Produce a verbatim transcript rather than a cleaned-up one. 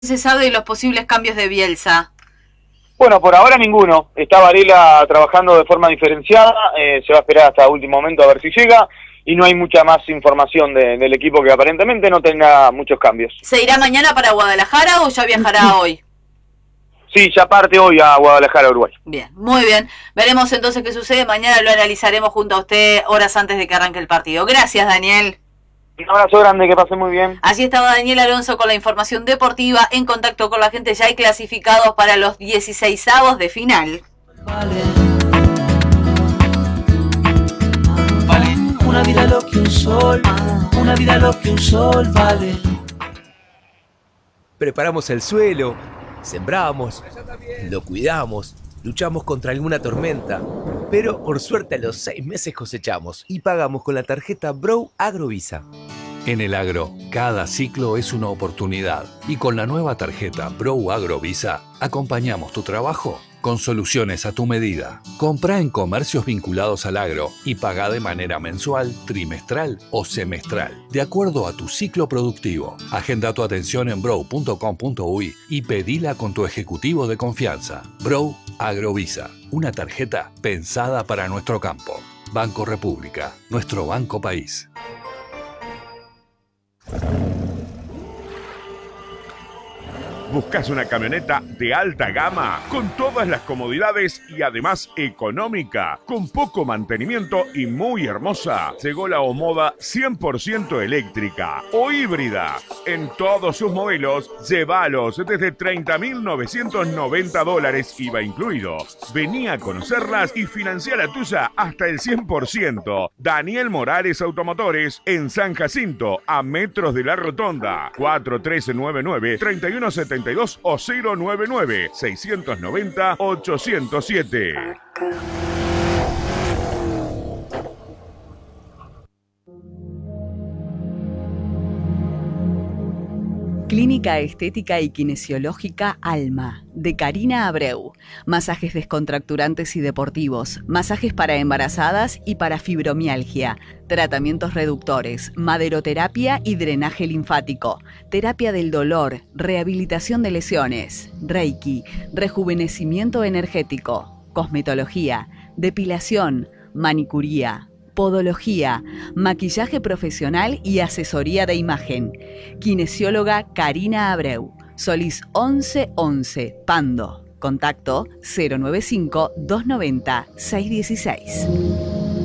se sabe de los posibles cambios de Bielsa? Bueno, por ahora ninguno. Está Varela trabajando de forma diferenciada, eh, se va a esperar hasta último momento a ver si llega, y no hay mucha más información de, del equipo, que aparentemente no tenga muchos cambios. ¿Se irá mañana para Guadalajara o ya viajará hoy? Sí, ya parte hoy a Guadalajara, Uruguay. Bien, muy bien. Veremos entonces qué sucede. Mañana lo analizaremos junto a usted horas antes de que arranque el partido. Gracias, Daniel. Un abrazo grande, que pase muy bien. Así estaba Daniel Alonso con la información deportiva, en contacto con la gente. Ya hay clasificados para los dieciseisavos de final. Vale. Vale. Una vida lo que un sol, una vida lo que un sol vale. Preparamos el suelo, sembramos, lo cuidamos, luchamos contra alguna tormenta, pero por suerte a los seis meses cosechamos y pagamos con la tarjeta Brow Agrovisa. En el agro, cada ciclo es una oportunidad y con la nueva tarjeta Brow Agrovisa acompañamos tu trabajo con soluciones a tu medida. Comprá en comercios vinculados al agro y pagá de manera mensual, trimestral o semestral, de acuerdo a tu ciclo productivo. Agenda tu atención en brow punto com punto uy y pedila con tu ejecutivo de confianza. Brow Agrovisa, una tarjeta pensada para nuestro campo. Banco República, nuestro banco país. ¿Buscas una camioneta de alta gama con todas las comodidades y además económica, con poco mantenimiento y muy hermosa? Llegó la Omoda cien por ciento eléctrica o híbrida. En todos sus modelos, llévalos desde treinta mil novecientos noventa dólares I V A incluido. Vení a conocerlas y financia la tuya hasta el cien por ciento. Daniel Morales Automotores en San Jacinto, a metros de la Rotonda. cuatro uno tres nueve nueve, tres uno siete dos o cero nueve nueve, seiscientos noventa, ochocientos siete. Clínica Estética y Kinesiológica Alma, de Karina Abreu. Masajes descontracturantes y deportivos, masajes para embarazadas y para fibromialgia, tratamientos reductores, maderoterapia y drenaje linfático, terapia del dolor, rehabilitación de lesiones, reiki, rejuvenecimiento energético, cosmetología, depilación, manicuría, podología, maquillaje profesional y asesoría de imagen. Kinesióloga Karina Abreu, Solís once once, Pando. Contacto cero nueve cinco, dos noventa, seiscientos dieciséis.